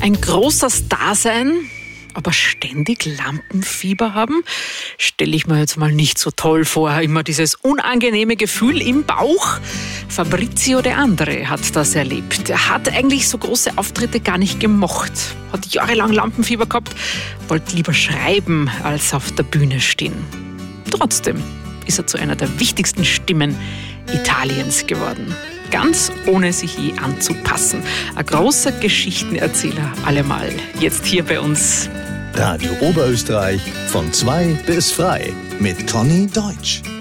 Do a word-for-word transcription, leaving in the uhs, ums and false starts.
Ein großer Star sein, aber ständig Lampenfieber haben, stelle ich mir jetzt mal nicht so toll vor. Immer dieses unangenehme Gefühl im Bauch. Fabrizio De André hat das erlebt. Er hat eigentlich so große Auftritte gar nicht gemocht. Hat jahrelang Lampenfieber gehabt, wollte lieber schreiben, als auf der Bühne stehen. Trotzdem ist er zu einer der wichtigsten Stimmen Italiens geworden. Ganz ohne sich je anzupassen. Ein großer Geschichtenerzähler allemal. Jetzt hier bei uns. Radio Oberösterreich von zwei bis frei mit Conny Deutsch.